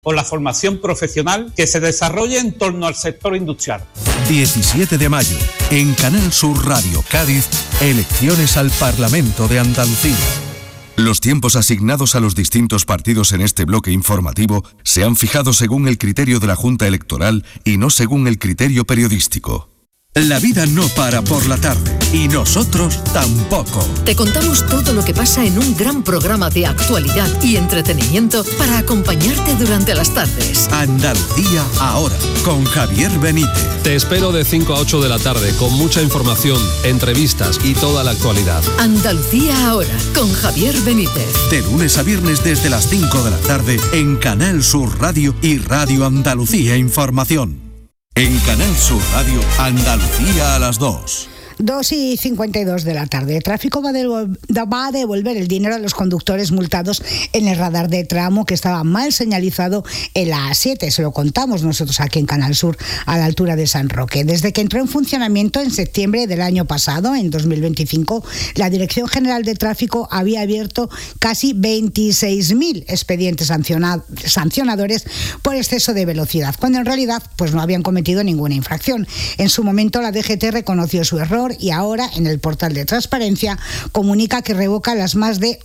o la formación profesional que se desarrolle en torno al sector industrial. 17 de mayo, en Canal Sur Radio Cádiz, elecciones al Parlamento de Andalucía. Los tiempos asignados a los distintos partidos en este bloque informativo se han fijado según el criterio de la Junta Electoral y no según el criterio periodístico. La vida no para por la tarde y nosotros tampoco. Te contamos todo lo que pasa en un gran programa de actualidad y entretenimiento para acompañarte durante las tardes. Andalucía ahora, con Javier Benítez. Te espero de 5 a 8 de la tarde con mucha información, entrevistas y toda la actualidad. Andalucía ahora, con Javier Benítez. De lunes a viernes desde las 5 de la tarde en Canal Sur Radio y Radio Andalucía Información. En Canal Sur Radio, Andalucía a las 2. 2:52 de la tarde. Tráfico va a devolver el dinero a los conductores multados en el radar de tramo que estaba mal señalizado en la A7. Se lo contamos nosotros aquí en Canal Sur, a la altura de San Roque. Desde que entró en funcionamiento en septiembre del año pasado, en 2025, la Dirección General de Tráfico había abierto casi 26.000 expedientes sancionadores por exceso de velocidad, cuando en realidad pues no habían cometido ninguna infracción. En su momento la DGT reconoció su error y ahora en el portal de transparencia comunica que revoca las más de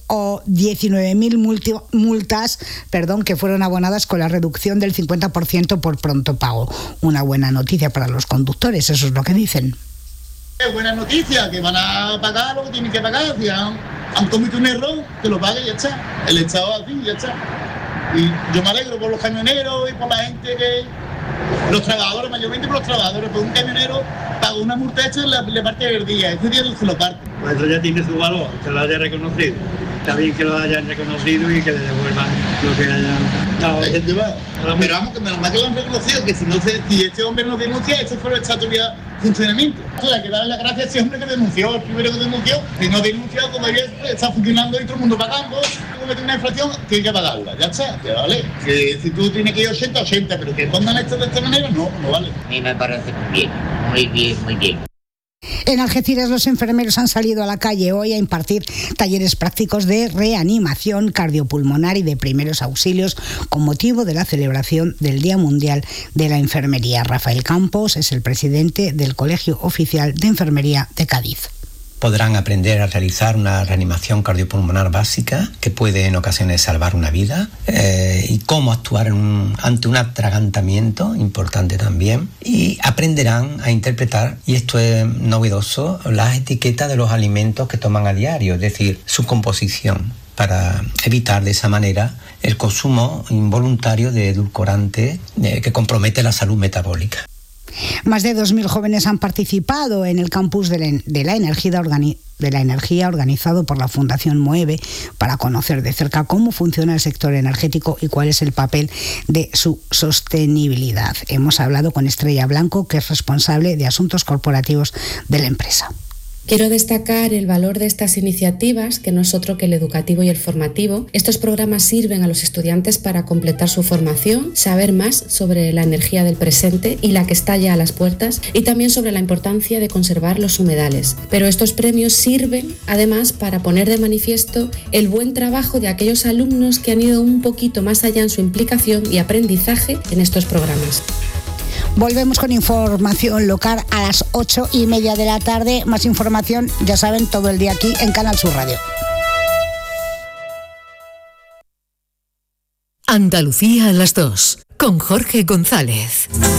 19.000 multas que fueron abonadas con la reducción del 50% por pronto pago. Una buena noticia para los conductores, eso es lo que dicen. Es buena noticia, que van a pagar lo que tienen que pagar. Si han cometido un error, que lo paguen y ya está. El Estado así, ya está. Y yo me alegro por los camioneros y por la gente que... Los trabajadores, mayormente por los trabajadores, por un camionero paga una multa hecha y le parte el día. Ese día se lo parte. Pues eso ya tiene su valor, que lo haya reconocido. Está bien que lo hayan reconocido y que le devuelvan lo que hayan dado. Pero vamos, que menos mal que lo han reconocido, que si este hombre no denuncia, ese fue el estatus ya funcionamiento. Hay que darle las gracias a ese hombre que denunció, el primero que denunció. Si no denunció, todavía está funcionando y todo el mundo pagando. Si comete una infracción, tiene que pagarla, ya está, que vale. Que si tú tienes que ir 80, pero que pongan esto de esta manera, no vale. A mí me parece muy bien. En Algeciras, los enfermeros han salido a la calle hoy a impartir talleres prácticos de reanimación cardiopulmonar y de primeros auxilios con motivo de la celebración del Día Mundial de la Enfermería. Rafael Campos es el presidente del Colegio Oficial de Enfermería de Cádiz. Podrán aprender a realizar una reanimación cardiopulmonar básica que puede en ocasiones salvar una vida y cómo actuar ante un atragantamiento, importante también, y aprenderán a interpretar, y esto es novedoso, las etiquetas de los alimentos que toman a diario, es decir, su composición, para evitar de esa manera el consumo involuntario de edulcorantes que compromete la salud metabólica. Más de 2.000 jóvenes han participado en el campus de la energía organizado por la Fundación Moeve para conocer de cerca cómo funciona el sector energético y cuál es el papel de su sostenibilidad. Hemos hablado con Estrella Blanco, que es responsable de asuntos corporativos de la empresa. Quiero destacar el valor de estas iniciativas, que no es otro que el educativo y el formativo. Estos programas sirven a los estudiantes para completar su formación, saber más sobre la energía del presente y la que está ya a las puertas, y también sobre la importancia de conservar los humedales. Pero estos premios sirven además para poner de manifiesto el buen trabajo de aquellos alumnos que han ido un poquito más allá en su implicación y aprendizaje en estos programas. Volvemos con información local a las 8:30 de la tarde. Más información, ya saben, todo el día aquí en Canal Sur Radio. Andalucía a las 2, con Jorge González.